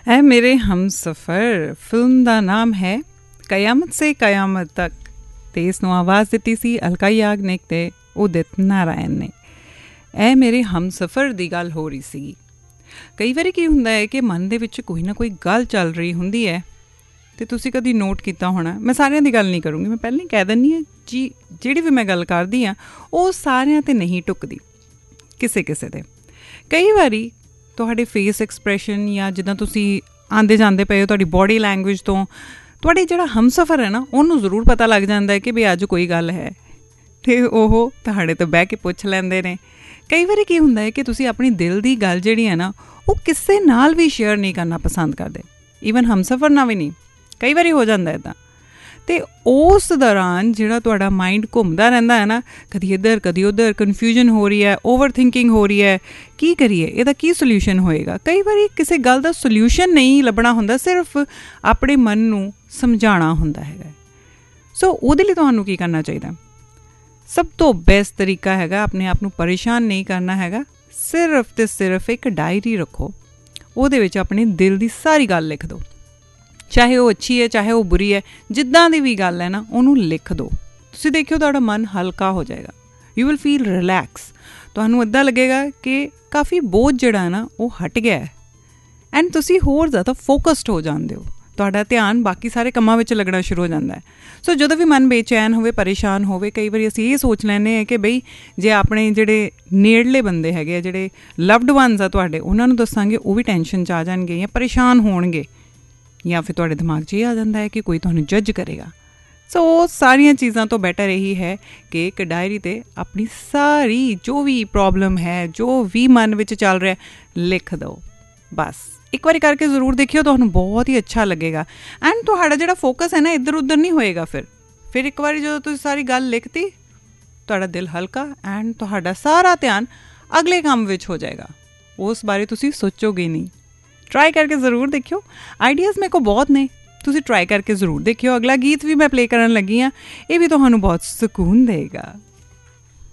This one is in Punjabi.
ऐ मेरे हमसफ़र ਫਿਲਮ ਦਾ ਨਾਮ ਹੈ ਕਯਾਮਤ ਸੇ ਕਯਾਮਤ ਤੱਕ ਤੇ ਇਸ ਨੂੰ ਆਵਾਜ਼ ਦਿੱਤੀ ਸੀ ਅਲਕਾ ਯਾਗਨਿਕ ਤੇ ਉਦਿਤ ਨਾਰਾਇਣ ਨੇ। ਇਹ ਮੇਰੇ ਹਮਸਫ਼ਰ ਦੀ ਗੱਲ ਹੋ ਰਹੀ ਸੀ। ਕਈ ਵਾਰੀ ਕੀ ਹੁੰਦਾ ਹੈ ਕਿ ਮਨ ਦੇ ਵਿੱਚ ਕੋਈ ਨਾ ਕੋਈ ਗੱਲ ਚੱਲ ਰਹੀ ਹੁੰਦੀ ਹੈ ਅਤੇ ਤੁਸੀਂ ਕਦੀ ਨੋਟ ਕੀਤਾ ਹੋਣਾ, ਮੈਂ ਸਾਰਿਆਂ ਦੀ ਗੱਲ ਨਹੀਂ ਕਰੂੰਗੀ, ਮੈਂ ਪਹਿਲਾਂ ਹੀ ਕਹਿ ਦਿੰਦੀ ਹਾਂ ਜੀ, ਜਿਹੜੀ ਵੀ ਮੈਂ ਗੱਲ ਕਰਦੀ ਹਾਂ ਉਹ ਸਾਰਿਆਂ 'ਤੇ ਨਹੀਂ ਟੁੱਕਦੀ, ਕਿਸੇ ਕਿਸੇ 'ਤੇ। ਕਈ ਵਾਰੀ ਤੁਹਾਡੇ ਫੇਸ ਐਕਸਪ੍ਰੈਸ਼ਨ ਜਾਂ ਜਿੱਦਾਂ ਤੁਸੀਂ ਆਉਂਦੇ ਜਾਂਦੇ ਪਏ ਹੋ, ਤੁਹਾਡੀ ਬੋਡੀ ਲੈਂਗੁਏਜ ਤੋਂ ਤੁਹਾਡੀ ਜਿਹੜਾ ਹਮਸਫ਼ਰ ਹੈ ਨਾ ਉਹਨੂੰ ਜ਼ਰੂਰ ਪਤਾ ਲੱਗ ਜਾਂਦਾ ਹੈ ਕਿ ਵੀ ਅੱਜ ਕੋਈ ਗੱਲ ਹੈ ਅਤੇ ਉਹ ਤੁਹਾਡੇ ਤੋਂ ਬਹਿ ਕੇ ਪੁੱਛ ਲੈਂਦੇ ਨੇ। ਕਈ ਵਾਰੀ ਕੀ ਹੁੰਦਾ ਹੈ ਕਿ ਤੁਸੀਂ ਆਪਣੀ ਦਿਲ ਦੀ ਗੱਲ ਜਿਹੜੀ ਹੈ ਨਾ ਉਹ ਕਿਸੇ ਨਾਲ ਵੀ ਸ਼ੇਅਰ ਨਹੀਂ ਕਰਨਾ ਪਸੰਦ ਕਰਦੇ, ਈਵਨ ਹਮਸਫ਼ਰ ਨਾਲ ਵੀ ਨਹੀਂ। ਕਈ ਵਾਰੀ ਹੋ ਜਾਂਦਾ ਇੱਦਾਂ, ਅਤੇ ਉਸ ਦੌਰਾਨ ਜਿਹੜਾ ਤੁਹਾਡਾ ਮਾਈਂਡ ਘੁੰਮਦਾ ਰਹਿੰਦਾ ਹੈ ਨਾ, ਕਦੀ ਇੱਧਰ ਕਦੀ ਉੱਧਰ, ਕਨਫਿਊਜ਼ਨ ਹੋ ਰਹੀ ਹੈ, ਓਵਰ ਥਿੰਕਿੰਗ ਹੋ ਰਹੀ ਹੈ, ਕੀ ਕਰੀਏ, ਇਹਦਾ ਕੀ ਸੋਲਿਊਸ਼ਨ ਹੋਏਗਾ। ਕਈ ਵਾਰੀ ਕਿਸੇ ਗੱਲ ਦਾ ਸੋਲਿਊਸ਼ਨ ਨਹੀਂ ਲੱਭਣਾ ਹੁੰਦਾ, ਸਿਰਫ ਆਪਣੇ ਮਨ ਨੂੰ ਸਮਝਾਉਣਾ ਹੁੰਦਾ ਹੈਗਾ। ਸੋ ਉਹਦੇ ਲਈ ਤੁਹਾਨੂੰ ਕੀ ਕਰਨਾ ਚਾਹੀਦਾ? ਸਭ ਤੋਂ ਬੈਸਟ ਤਰੀਕਾ ਹੈਗਾ ਆਪਣੇ ਆਪ ਨੂੰ ਪਰੇਸ਼ਾਨ ਨਹੀਂ ਕਰਨਾ ਹੈਗਾ, ਸਿਰਫ ਅਤੇ ਸਿਰਫ ਇੱਕ ਡਾਇਰੀ ਰੱਖੋ, ਉਹਦੇ ਵਿੱਚ ਆਪਣੇ ਦਿਲ ਦੀ ਸਾਰੀ ਗੱਲ ਲਿਖ ਦਿਓ, ਚਾਹੇ ਉਹ ਅੱਛੀ ਹੈ ਚਾਹੇ ਉਹ ਬੁਰੀ ਹੈ, ਜਿੱਦਾਂ ਦੀ ਵੀ ਗੱਲ ਹੈ ਨਾ ਉਹਨੂੰ ਲਿਖ ਦਿਓ। ਤੁਸੀਂ ਦੇਖਿਓ ਤੁਹਾਡਾ ਮਨ ਹਲਕਾ ਹੋ ਜਾਏਗਾ, ਯੂ ਵਿਲ ਫੀਲ ਰਿਲੈਕਸ। ਤੁਹਾਨੂੰ ਇੱਦਾਂ ਲੱਗੇਗਾ ਕਿ ਕਾਫੀ ਬੋਝ ਜਿਹੜਾ ਨਾ ਉਹ ਹਟ ਗਿਆ ਹੈ ਐਂਡ ਤੁਸੀਂ ਹੋਰ ਜ਼ਿਆਦਾ ਫੋਕਸਡ ਹੋ ਜਾਂਦੇ ਹੋ, ਤੁਹਾਡਾ ਧਿਆਨ ਬਾਕੀ ਸਾਰੇ ਕੰਮਾਂ ਵਿੱਚ ਲੱਗਣਾ ਸ਼ੁਰੂ ਹੋ ਜਾਂਦਾ ਹੈ। ਸੋ ਜਦੋਂ ਵੀ ਮਨ ਬੇਚੈਨ ਹੋਵੇ, ਪਰੇਸ਼ਾਨ ਹੋਵੇ, ਕਈ ਵਾਰੀ ਅਸੀਂ ਇਹ ਸੋਚ ਲੈਂਦੇ ਹਾਂ ਕਿ ਬਈ ਜੇ ਆਪਣੇ ਜਿਹੜੇ ਨੇੜਲੇ ਬੰਦੇ ਹੈਗੇ ਆ, ਜਿਹੜੇ ਲਵਡ ਵਨਸ ਆ ਤੁਹਾਡੇ, ਉਹਨਾਂ ਨੂੰ ਦੱਸਾਂਗੇ ਉਹ ਵੀ ਟੈਨਸ਼ਨ 'ਚ ਆ ਜਾਣਗੇ ਜਾਂ ਪਰੇਸ਼ਾਨ ਹੋਣਗੇ, ਜਾਂ ਫਿਰ ਤੁਹਾਡੇ ਦਿਮਾਗ 'ਚ ਇਹ ਆ ਜਾਂਦਾ ਹੈ ਕਿ ਕੋਈ ਤੁਹਾਨੂੰ ਜੱਜ ਕਰੇਗਾ। ਸੋ ਉਹ ਸਾਰੀਆਂ ਚੀਜ਼ਾਂ ਤੋਂ ਬੈਟਰ ਇਹੀ ਹੈ ਕਿ ਇੱਕ ਡਾਇਰੀ 'ਤੇ ਆਪਣੀ ਸਾਰੀ ਜੋ ਵੀ ਪ੍ਰੋਬਲਮ ਹੈ, ਜੋ ਵੀ ਮਨ ਵਿੱਚ ਚੱਲ ਰਿਹਾ, ਲਿਖ ਦਿਓ। ਬਸ ਇੱਕ ਵਾਰੀ ਕਰਕੇ ਜ਼ਰੂਰ ਦੇਖਿਓ, ਤੁਹਾਨੂੰ ਬਹੁਤ ਹੀ ਅੱਛਾ ਲੱਗੇਗਾ ਐਂਡ ਤੁਹਾਡਾ ਜਿਹੜਾ ਫੋਕਸ ਹੈ ਨਾ ਇੱਧਰ ਉੱਧਰ ਨਹੀਂ ਹੋਏਗਾ। ਫਿਰ ਇੱਕ ਵਾਰੀ ਜਦੋਂ ਤੁਸੀਂ ਸਾਰੀ ਗੱਲ ਲਿਖਤੀ, ਤੁਹਾਡਾ ਦਿਲ ਹਲਕਾ ਐਂਡ ਤੁਹਾਡਾ ਸਾਰਾ ਧਿਆਨ ਅਗਲੇ ਕੰਮ ਵਿੱਚ ਹੋ ਜਾਏਗਾ, ਉਸ ਬਾਰੇ ਤੁਸੀਂ ਸੋਚੋਗੇ ਨਹੀਂ। ਟਰਾਈ ਕਰਕੇ ਜ਼ਰੂਰ ਦੇਖਿਓ। ਆਈਡੀਆਜ਼ ਮੇਰੇ ਕੋਲ ਬਹੁਤ ਨੇ, ਤੁਸੀਂ ਟਰਾਈ ਕਰਕੇ ਜ਼ਰੂਰ ਦੇਖਿਓ। ਅਗਲਾ ਗੀਤ ਵੀ ਮੈਂ ਪਲੇ ਕਰਨ ਲੱਗੀ ਹਾਂ, ਇਹ ਵੀ ਤੁਹਾਨੂੰ ਬਹੁਤ ਸਕੂਨ ਦੇਗਾ।